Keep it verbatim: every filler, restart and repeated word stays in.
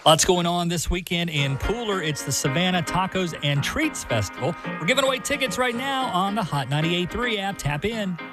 Lots going on this weekend in Pooler. It's the Savannah Tacos and Treats Festival. We're giving away tickets right now on the Hot ninety-eight point three app. Tap in.